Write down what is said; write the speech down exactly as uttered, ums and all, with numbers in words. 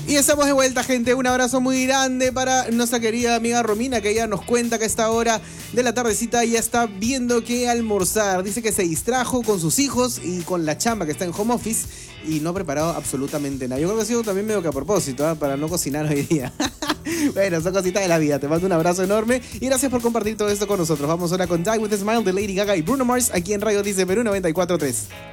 Y estamos de vuelta, gente. Un abrazo muy grande para nuestra querida amiga Romina, que ella nos cuenta que a esta hora de la tardecita ya está viendo qué almorzar. Dice que se distrajo con sus hijos y con la chamba que está en home office y no ha preparado absolutamente nada. Yo creo que ha sido también medio que a propósito, ¿eh? Para no cocinar hoy día. Bueno, son cositas de la vida. Te mando un abrazo enorme y gracias por compartir todo esto con nosotros. Vamos ahora con Die With A Smile de Lady Gaga y Bruno Mars aquí en Radio Dice Perú noventa y cuatro punto tres.